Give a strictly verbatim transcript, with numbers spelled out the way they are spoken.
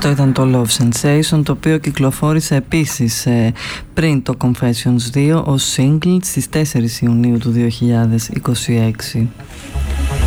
Αυτό ήταν το Love Sensation, το οποίο κυκλοφόρησε επίσης ε, πριν το Confessions δύο ως single στις τέσσερις Ιουνίου του δύο χιλιάδες είκοσι έξι.